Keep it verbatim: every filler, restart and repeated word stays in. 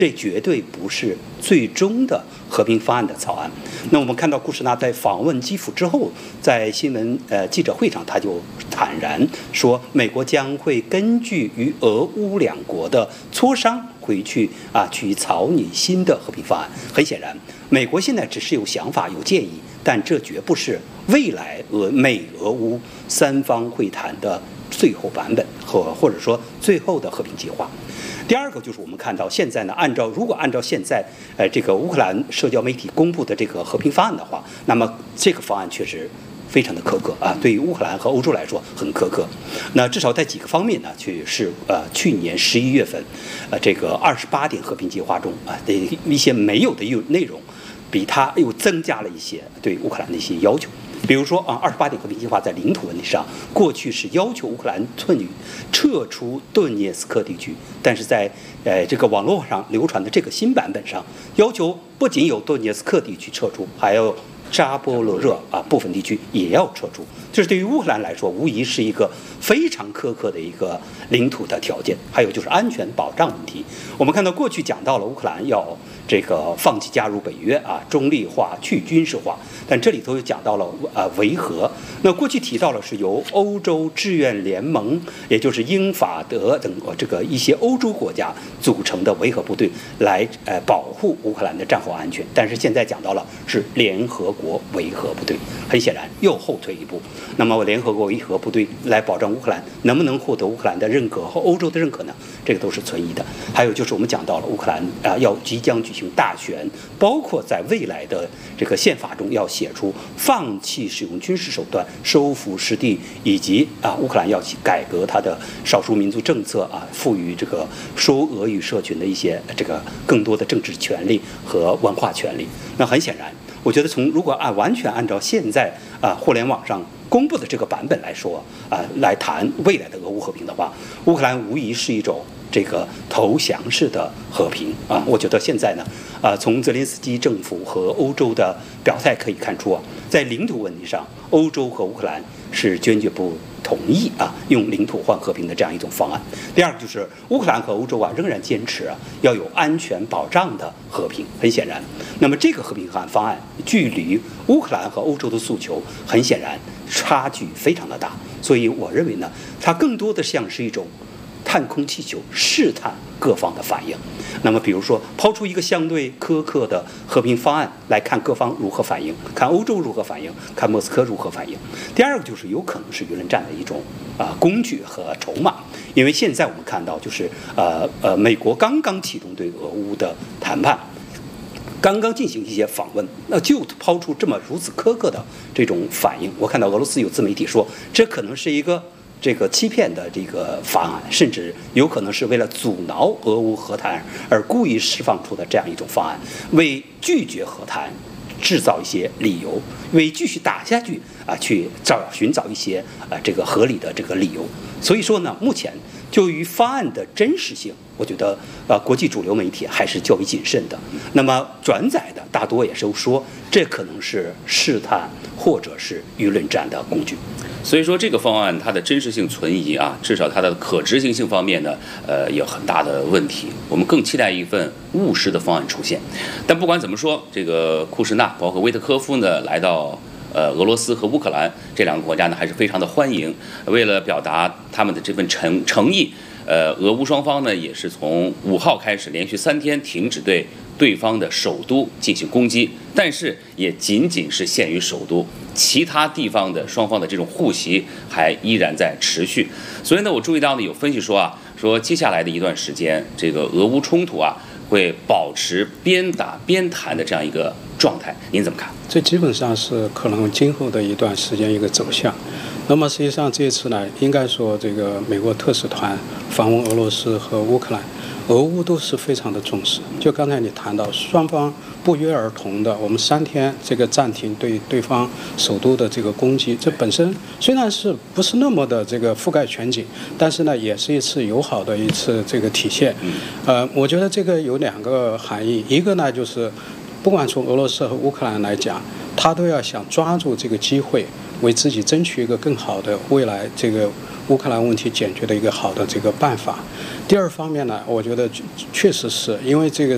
这绝对不是最终的和平方案的草案。那我们看到库什纳在访问基辅之后，在新闻呃记者会上，他就坦然说，美国将会根据与俄乌两国的磋商回去啊，去草拟新的和平方案。很显然，美国现在只是有想法、有建议，但这绝不是未来俄美俄乌三方会谈的最后版本和或者说最后的和平计划。第二个就是我们看到现在呢，按照如果按照现在呃这个乌克兰社交媒体公布的这个和平方案的话，那么这个方案确实非常的苛刻啊，对于乌克兰和欧洲来说很苛刻。那至少在几个方面呢，去是呃去年十一月份，呃这个二十八点和平计划中啊的一些没有的内容，比它又增加了一些对乌克兰的一些要求。比如说啊，二十八点和平计划在领土问题上，过去是要求乌克兰寸语撤出顿涅茨克地区，但是在呃这个网络上流传的这个新版本上，要求不仅有顿涅茨克地区撤出，还有扎波罗热啊部分地区也要撤出。这是对于乌克兰来说，无疑是一个非常苛刻的一个领土的条件。还有就是安全保障问题，我们看到过去讲到了乌克兰要这个放弃加入北约啊，中立化、去军事化，但这里头又讲到了呃维和。那过去提到了是由欧洲志愿联盟，也就是英法德等这个一些欧洲国家组成的维和部队来呃保护乌克兰的战后安全，但是现在讲到了是联合国维和部队，很显然又后退一步。那么联合国维和部队来保障乌克兰能不能获得乌克兰的认可和欧洲的认可呢？这个都是存疑的。还有就是我们讲到了乌克兰啊、呃、要即将举行大选，包括在未来的这个宪法中要写出放弃使用军事手段收复失地，以及啊乌克兰要去改革它的少数民族政策啊，赋予这个说俄语社群的一些这个更多的政治权利和文化权利。那很显然，我觉得从如果按完全按照现在啊互联网上公布的这个版本来说啊，来谈未来的俄乌和平的话，乌克兰无疑是一种这个投降式的和平啊。我觉得现在呢，啊，从泽连斯基政府和欧洲的表态可以看出啊，在领土问题上，欧洲和乌克兰是坚决不同意啊用领土换和平的这样一种方案。第二个就是乌克兰和欧洲啊仍然坚持啊要有安全保障的和平。很显然，那么这个和平方案距离乌克兰和欧洲的诉求很显然差距非常的大，所以我认为呢，它更多的像是一种探空气球，试探各方的反应。那么比如说抛出一个相对苛刻的和平方案来看各方如何反应，看欧洲如何反应，看莫斯科如何反应。第二个就是有可能是舆论战的一种啊、呃、工具和筹码，因为现在我们看到就是呃呃美国刚刚启动对俄乌的谈判，刚刚进行一些访问，那就抛出这么如此苛刻的这种反应。我看到俄罗斯有自媒体说，这可能是一个这个欺骗的这个方案，甚至有可能是为了阻挠俄乌和谈而故意释放出的这样一种方案，为拒绝和谈制造一些理由，为继续打下去啊去找寻找一些啊这个合理的这个理由。所以说呢，目前就于方案的真实性，我觉得呃国际主流媒体还是较为谨慎的。那么转载的大多也是说，这可能是试探或者是舆论战的工具。 所以说这个方案它的真实性存疑啊，至少它的可执行性方面呢，呃，有很大的问题。我们更期待一份务实的方案出现。但不管怎么说，这个库什纳包括维特科夫呢，来到呃俄罗斯和乌克兰这两个国家呢，还是非常的欢迎。为了表达他们的这份诚诚意，呃，俄乌双方呢也是从五号开始连续三天停止对对方的首都进行攻击，但是也仅仅是限于首都，其他地方的双方的这种互袭还依然在持续。所以呢，我注意到呢有分析说啊，说接下来的一段时间，这个俄乌冲突啊会保持边打边谈的这样一个状态，您怎么看？ 这基本上是可能今后的一段时间一个走向。那么实际上这一次呢，应该说这个美国特使团访问俄罗斯和乌克兰，俄乌都是非常的重视。就刚才你谈到，双方不约而同的，我们三天这个暂停对对方首都的这个攻击，这本身虽然是不是那么的这个覆盖全景，但是呢，也是一次友好的一次这个体现。呃，我觉得这个有两个含义，一个呢就是不管从俄罗斯和乌克兰来讲，他都要想抓住这个机会，为自己争取一个更好的未来这个乌克兰问题解决的一个好的这个办法。第二方面呢，我觉得确实是因为这个